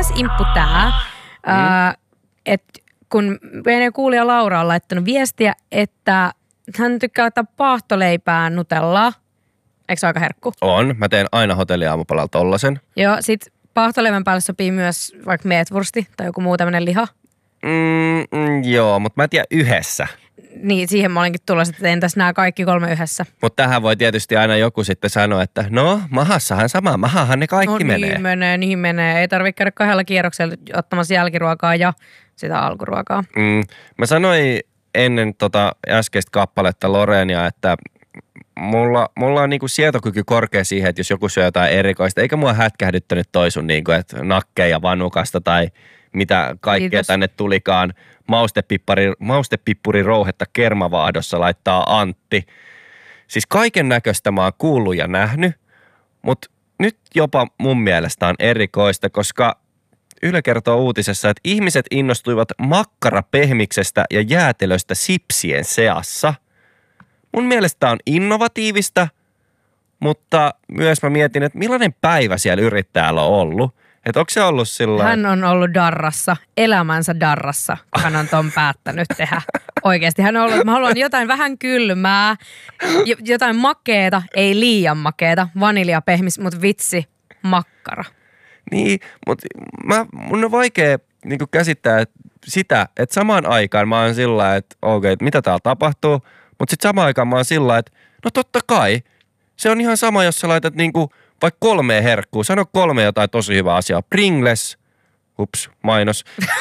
mikäs imppu tää? Että kun meidän kuulija Laura on laittanut viestiä, että hän tykkää laittaa paahtoleipään nutellaa. Eikö se aika herkku? On. Mä teen aina hotelliaamupalalla tollasen. Joo, sit paahtoleivän päälle sopii myös vaikka meetwursti tai joku muu tämmönen liha. Joo, mutta mä en tiedä yhdessä. Niin, siihen mä olinkin tulossa, että entäs nämä kaikki 3 yhdessä. Mutta tähän voi tietysti aina joku sitten sanoa, että no, mahassahan sama, mahahan ne kaikki menee. Niin menee. Ei tarvitse käydä 2 kierroksella ottamassa jälkiruokaa ja sitä alkuruokaa. Mä sanoin ennen äskeistä kappaletta Lorenia, että mulla on niinku sietokyky korkea siihen, että jos joku syö jotain erikoista, eikä mua hätkähdyttänyt toi sun niinku, että nakkeja vanukasta tai mitä kaikkea Kiitos. Tänne tulikaan. Maustepippuri rouhetta kermavaahdossa laittaa Antti. Siis kaiken näköistä mä oon kuullut ja nähnyt, mutta nyt jopa mun mielestä on erikoista, koska Yle kertoo uutisessa, että ihmiset innostuivat makkarapehmiksestä ja jäätelöstä sipsien seassa. Mun mielestä on innovatiivista, mutta myös mä mietin, että millainen päivä siellä yrittäjällä on ollut. Että onko se ollut sillä Hän on ollut darrassa, elämänsä darrassa, kun hän on ton päättänyt tehdä. Oikeasti hän on ollut, että mä haluan jotain vähän kylmää, jotain makeeta, ei liian makeeta, vaniljapehmis, mutta vitsi, makkara. Niin, mutta mun on vaikea niinku käsittää sitä, että samaan aikaan mä oon sillä että okei, että mitä täällä tapahtuu, mutta sitten samaan aikaan mä oon sillä että no totta kai, se on ihan sama, jos sä laitat niinku vaikka 3 herkkuu, sano 3 jotain tosi hyvää asiaa. Pringles, mainos.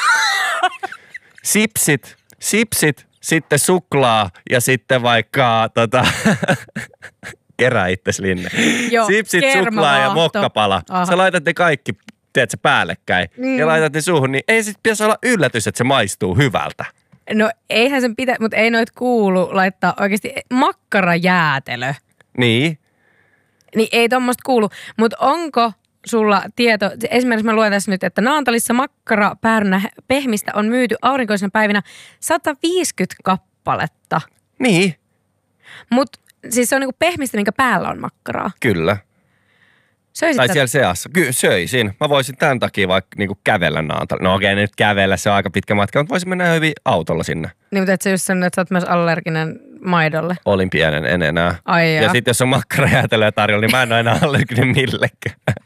Sipsit, sitten suklaa ja sitten vaikka kerää itses Linne. Joo, sipsit, suklaa ja mokkapala. Aha. Sä laitat ne kaikki, tiedätkö, päällekkäin ja laitat ne suuhun, niin ei sit pitäisi olla yllätys, että se maistuu hyvältä. No eihän sen pitää, mutta ei noit kuulu laittaa oikeasti makkarajäätelö. Niin. Niin ei tommoista kuulu. Mutta onko sulla tieto, esimerkiksi mä luen tässä nyt, että Naantalissa makkarapäärynä pehmistä on myyty aurinkoisena päivinä 150 kappaletta. Niin. Mutta siis se on niinku pehmistä, minkä päällä on makkaraa. Kyllä. Söisit tai siellä seassa. Kyllä söisin. Mä voisin tämän takia vaikka niinku kävellä Naantalissa. No okei, nyt kävellä, se on aika pitkä matka, mutta voisin mennä hyvin autolla sinne. Niin, mutta et sä just sanonut, että sä oot myös allerginen maidolle. Olin pienen, en enää. Ai ja sitten jos on makkarajäätelöä tarjolla, niin mä en ole enää allerginen millekään.